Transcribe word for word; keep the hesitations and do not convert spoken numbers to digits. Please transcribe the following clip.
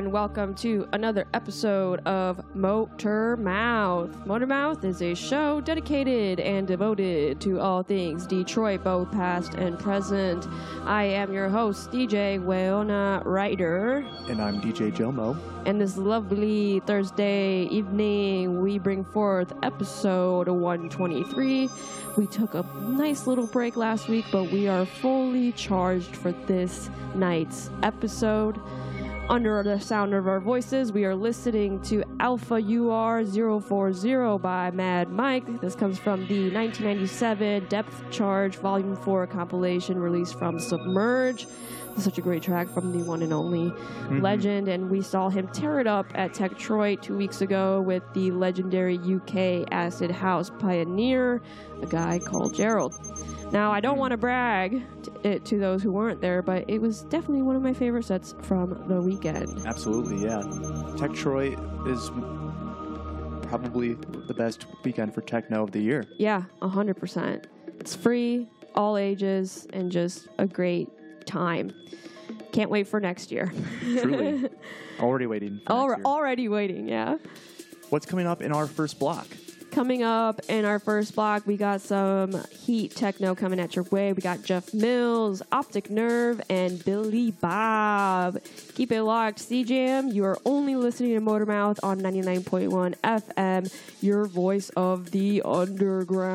and welcome to another episode of Motor Mouth. Motor Mouth is a show dedicated and devoted to all things Detroit, both past and present. I am your host, D J Weona Ryder. And I'm D J Jomo. And this lovely Thursday evening, we bring forth episode one twenty-three. We took a nice little break last week, but we are fully charged for this night's episode. Under the sound of our voices, we are listening to Alpha U R zero four zero by Mad Mike. This comes from the nineteen ninety-seven Depth Charge Volume four compilation released from Submerge. This is such a great track from the one and only mm-hmm. Legend, and we saw him tear it up at Techtroid two weeks ago with the legendary U K acid house pioneer, a guy called Gerald. Now, I don't want to brag to, it, to those who weren't there, but it was definitely one of my favorite sets from the weekend. Absolutely, yeah. Techtroid is probably the best weekend for techno of the year. Yeah, one hundred percent. It's free, all ages, and just a great time. Can't wait for next year. Truly. Already waiting for Al- next year. Already waiting, yeah. What's coming up in our first block? Coming up in our first block, we got some heat techno coming at your way. We got Jeff Mills, Optic Nerve, and Billy Bob. Keep it locked. C-Jam, you are only listening to Motormouth on ninety-nine point one F M, your voice of the underground.